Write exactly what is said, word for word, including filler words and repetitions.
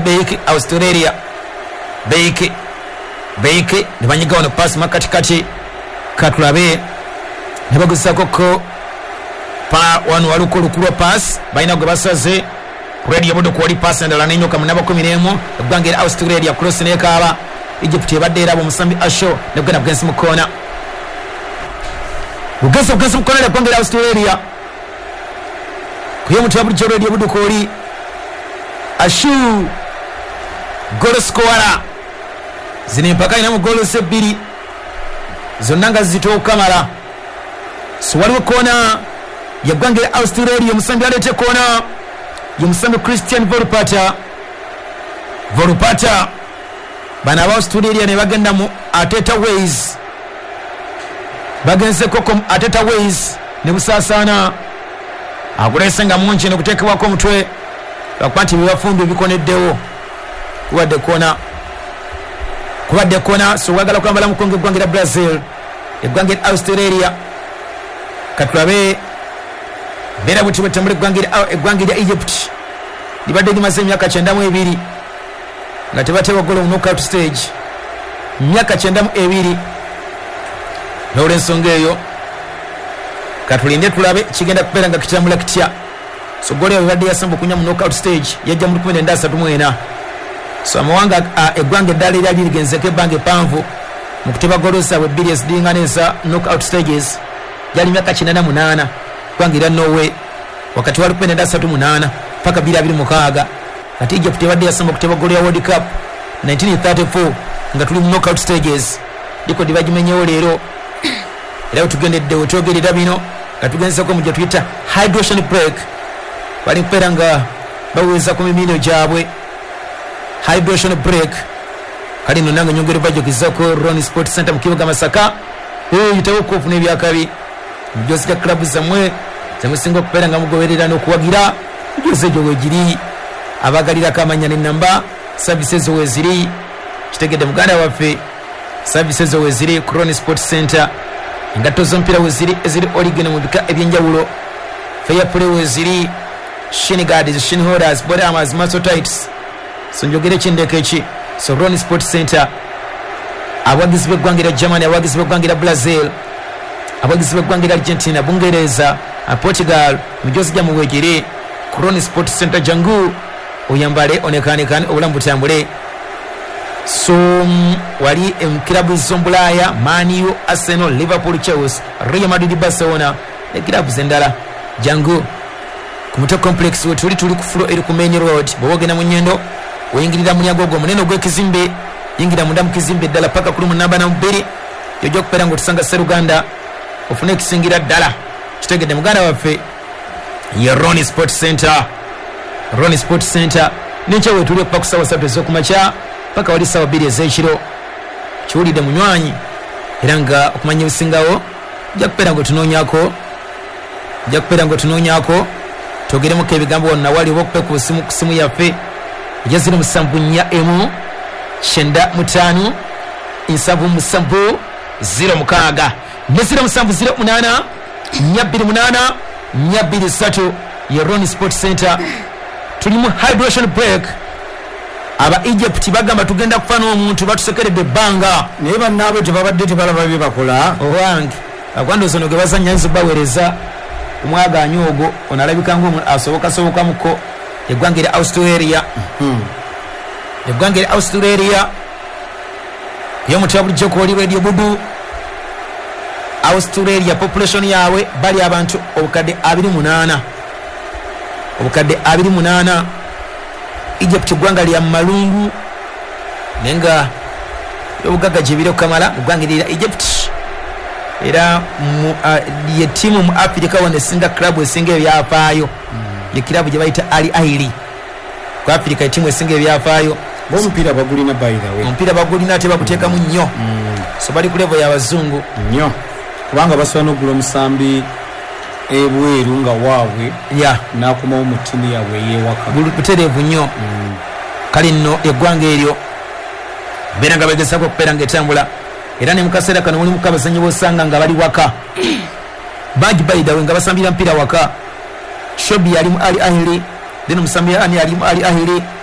Beike Australia Beike Beike nibanyiga wano pass makati kati katulabe nebagusako ko pa wano waluko lukulwa pass baina gwe basaze radio bodo ko wali pass ndala nenyo kama naba kumiremo egwangera Australia cross ne kaba Egypt yabadde era bomusambi asho nebgana bwensi mukona ugesa ugesa mukona le kwangera Australia kuyo mutwa buli radio bodo ko wali ashu goal scorer zine mpaka ina mu goal sebiri zonanga zito kamera so waliwo kona yagwangera Australia musambi alete kona yumusambi Christian Volpata Volpata bana ba Australia ne bagenda mu Ateta Ways bagenze koko Ateta Ways ne busasana agulesenga munchi ne kutekebwa ko mutwe bakwati bibafumbi bikoneddewo kuwadde kona kuwadde kona so wagala kwambala mukonge gwangera Brazil egwangera Australia katulabe bera buti betambule gwangera egwangera Egypt libadde limaze emyaka kyenda mu ebiri nga tebatewa golo mu knockout stage myaka kyenda mu ebiri n'olwensonga eyo katulinde tulabe kigenda kubeera nga kitambula kitya so golo yabadde yasamba okunya mu knockout stage yajja mu kumi na tatu mu ena so amawanga eggwanga eddala eryali ligenzeko ebbanga epanvu mu kuteba golo zaabwe bbiri ezidiŋŋanisa knockout stages gyali myaka kyenda na munaana eggwanga erya Norway wakati wali kumi na ssatu munaana paka bbiri abiri mukaaga kati Egypt yabadde yasamba okuteba golo ya World Cup nineteen thirty-four nga tuli mu knockout stages likodi bagimenyewo leero era wetugendedde wetwogerera bino nga tugenzeko mu gye tuyita hydration break bali kubeera nga baweza ku mimino gyabwe hydration break kali no nange nyongere bajogezako Ron Sport Center mu kibuga Masaka eh yitawo kofu n'ebyakabi byosika club zamwe zamusinga kubeera nga mugoberera n'okuwagira byose gyo wegiri abagalira kamanya ne namba services weziri kitegede muganda waffe services weziri Ron Sport Center ingato zompira weziri eziri original mu bika ebyenjawulo fair play weziri shin guards shin holders body armors muscle tights so njogere kindeke ki so Ron Sport Center abagizi begwangira Germany abagizi begwangira Brazil abagizi begwangira Argentina Bungereza Portugal mujozi jamu wegere Ron Sport Center jangu oyambale onekane kan obulambu tambule so wali em klabu zombulaya Man U Arsenal Liverpool Chelsea Real Madrid Barcelona e klabu zendala jangu kumuto complex wetuli tuli ku floor eri ku main road bwogena mu nyendo oyingirira munyagogo muneno gwe kizimbe yingira munda mu kizimbe dala paka kuli munamba na mbiri yojo kupera ngo tusanga Seruganda ofune kisingira dala kitegede muganda waffe ye Ron Sport Center Ron Sport Center ninche wetuli pa kusawa sapezo kumacha paka wali sawa biri ezekiro kiwulide munywanyi eranga okumanya bisingawo jakupera ngo tunonyako jakupera ngo tunonyako togeremo ke bigambo na wali wokpe ku simu simu yafe yazira musambu nya emu shenda mutanu insabu musambu zero mukaga nezira musambu zero munana nyabiri munana nyabiri satu ya Ron Sport Center tulimu hydration break aba Egypt bagamba tugenda kufana omuntu batusekeredde banga naye bannaabo tebabadde tebalaba bye bakola owange akwando zono gebazanya nzo bawereza umwaga nyogo onalabika ngo asoboka soboka muko egwangere Australia mhm egwangere Australia yo mutabu joko oli radio budu Australia population yawe bali abantu obukadde abiri munana obukadde abiri munana Egypt gwanga lya malungu nenga yobugaga jibiro kamala gwangirira Egypt era mu uh, ye timu mu Africa wone singa club esinga ebyafayo mm. ye club je bayita Ali Ahly kwa Africa timu esinga ebyafayo bo mpira bagulina by the way mpira bagulina te bakuteka mu nnyo mm. so bali ku level ya bazungu nnyo kubanga baswana ogulo musambi ebweru nga wawe ya nakuma omutimu yawe yewaka bulu kuterevu nnyo mm. kali nno egwanga eryo benanga bagesa ko kupera ngetambula era ne mukasera kano muli mukabazanyi bosanga nga bali waka baji baida wenga basambira mpira waka shobi ali Ali Ahly then musambira ani ali Ali Ahly